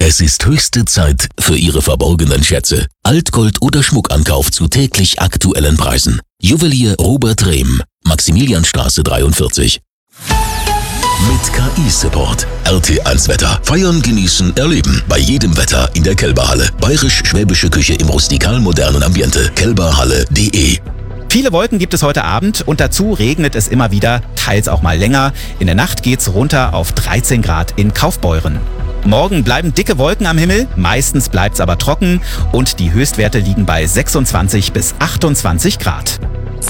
Es ist höchste Zeit für Ihre verborgenen Schätze. Altgold oder Schmuckankauf zu täglich aktuellen Preisen. Juwelier Robert Rehm, Maximilianstraße 43. Mit KI-Support. RT1 Wetter. Feiern, genießen, erleben. Bei jedem Wetter in der Kelberhalle. Bayerisch-schwäbische Küche im rustikal-modernen Ambiente. kelberhalle.de. Viele Wolken gibt es heute Abend und dazu regnet es immer wieder, teils auch mal länger. In der Nacht geht's runter auf 13 Grad in Kaufbeuren. Morgen bleiben dicke Wolken am Himmel, meistens bleibt's aber trocken und die Höchstwerte liegen bei 26 bis 28 Grad.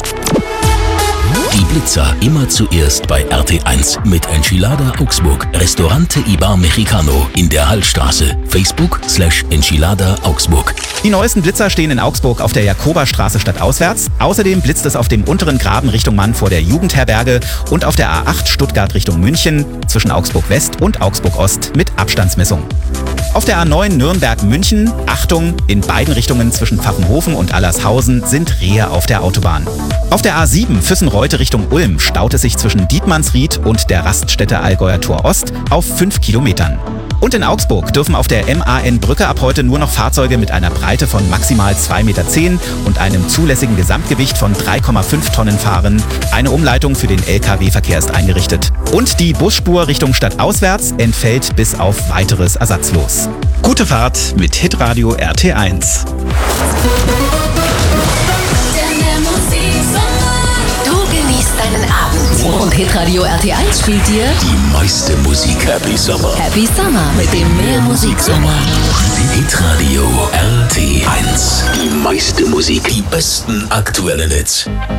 Die Blitzer immer zuerst bei RT1 mit Enchilada Augsburg. Restaurante Ibar Mexicano in der Hallstraße. Facebook/Enchilada Augsburg. Die neuesten Blitzer stehen in Augsburg auf der Jakoberstraße stadtauswärts. Außerdem blitzt es auf dem unteren Graben Richtung Mann vor der Jugendherberge und auf der A8 Stuttgart Richtung München zwischen Augsburg West und Augsburg Ost mit Abstandsmessung. Auf der A9 Nürnberg-München, Achtung, in beiden Richtungen zwischen Pfaffenhofen und Allershausen sind Rehe auf der Autobahn. Auf der A7 Füssen-Reute Richtung Ulm staut es sich zwischen Dietmannsried und der Raststätte Allgäuer Tor Ost auf 5 Kilometern. Und in Augsburg dürfen auf der MAN-Brücke ab heute nur noch Fahrzeuge mit einer Breite von maximal 2,10 Meter und einem zulässigen Gesamtgewicht von 3,5 Tonnen fahren. Eine Umleitung für den Lkw-Verkehr ist eingerichtet. Und die Busspur Richtung stadtauswärts entfällt bis auf weiteres ersatzlos. Gute Fahrt mit Hitradio RT1. Deinen Abend. Und Hitradio RT1 spielt dir Die meiste Musik Happy Summer. Happy Summer mit dem Mehrmusiksommer. Hitradio RT1. Die meiste Musik, die besten aktuellen Hits.